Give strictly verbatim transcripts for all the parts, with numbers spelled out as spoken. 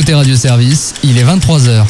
écoutez Radio Service, il est vingt-trois heures.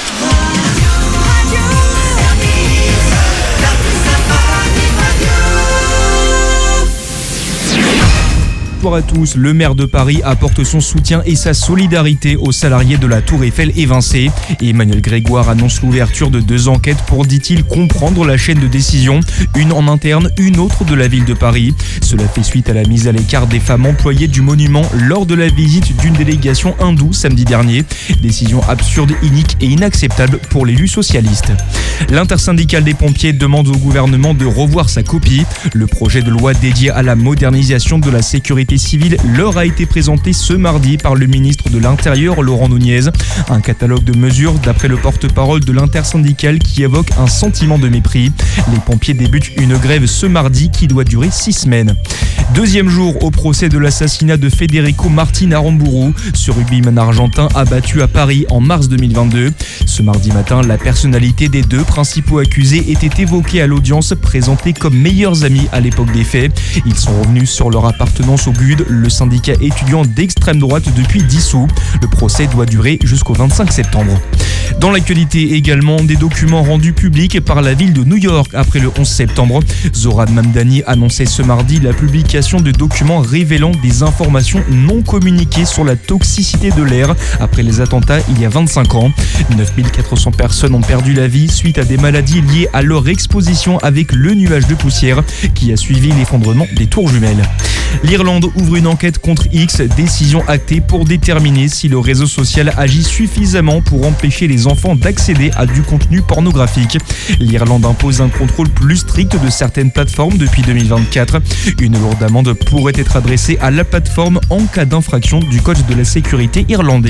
Bonsoir à tous. Le maire de Paris apporte son soutien et sa solidarité aux salariés de la Tour Eiffel évincés. Et Emmanuel Grégoire annonce l'ouverture de deux enquêtes pour, dit-il, comprendre la chaîne de décision, une en interne, une autre de la ville de Paris. Cela fait suite à la mise à l'écart des femmes employées du monument lors de la visite d'une délégation hindoue samedi dernier. Décision absurde, inique et inacceptable pour l'élu socialiste. L'intersyndicale des pompiers demande au gouvernement de revoir sa copie. Le projet de loi dédié à la modernisation de la sécurité civile leur a été présenté ce mardi par le ministre de l'Intérieur Laurent Nunez. Un catalogue de mesures d'après le porte-parole de l'intersyndicale qui évoque un sentiment de mépris. Les pompiers débutent une grève ce mardi qui doit durer six semaines. Deuxième jour au procès de l'assassinat de Federico Martin Aramburu, ce rugbyman argentin abattu à Paris en mars deux mille vingt-deux. Ce mardi matin, la personnalité des deux principaux accusés était évoquée à l'audience, présentée comme meilleurs amis à l'époque des faits. Ils sont revenus sur leur appartenance au G U D, le syndicat étudiant d'extrême droite depuis dissous. Le procès doit durer jusqu'au vingt-cinq septembre. Dans l'actualité également, des documents rendus publics par la ville de New York après le onze septembre. Zohrab Mamdani annonçait ce mardi la publication de documents révélant des informations non communiquées sur la toxicité de l'air après les attentats il y a vingt-cinq ans. neuf mille quatre cents personnes ont perdu la vie suite à des maladies liées à leur exposition avec le nuage de poussière qui a suivi l'effondrement des tours jumelles. L'Irlande ouvre une enquête contre X, décision actée pour déterminer si le réseau social agit suffisamment pour empêcher les enfants d'accéder à du contenu pornographique. L'Irlande impose un contrôle plus strict de certaines plateformes depuis deux mille vingt-quatre. Une lourde amende pourrait être adressée à la plateforme en cas d'infraction du code de la sécurité irlandais.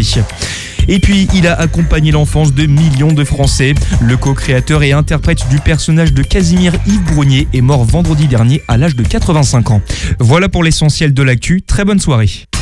Et puis, il a accompagné l'enfance de millions de Français. Le co-créateur et interprète du personnage de Casimir, Yves Brognier, est mort vendredi dernier à l'âge de quatre-vingt-cinq ans. Voilà pour l'essentiel de l'actu. Très bonne soirée.